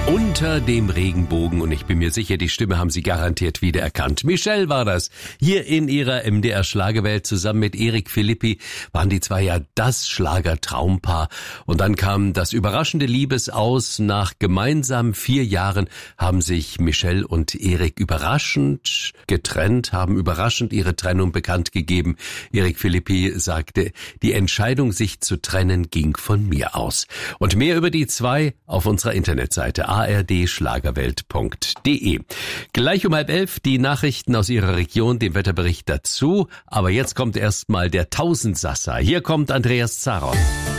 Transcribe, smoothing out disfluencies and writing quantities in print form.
Unter dem Regenbogen, und ich bin mir sicher, die Stimme haben Sie garantiert wiedererkannt. Michelle war das. Hier in ihrer MDR-Schlagerwelt zusammen mit Erik Philippi waren die zwei ja das Schlagertraumpaar. Und dann kam das überraschende Liebesaus. Nach gemeinsam 4 Jahren haben sich Michelle und Erik überraschend getrennt, haben überraschend ihre Trennung bekannt gegeben. Erik Philippi sagte, die Entscheidung, sich zu trennen, ging von mir aus. Und mehr über die zwei auf unserer Internetseite ardschlagerwelt.de. Gleich um 10:30 die Nachrichten aus Ihrer Region, den Wetterbericht dazu. Aber jetzt kommt erstmal der Tausendsasser. Hier kommt Andreas Zaron.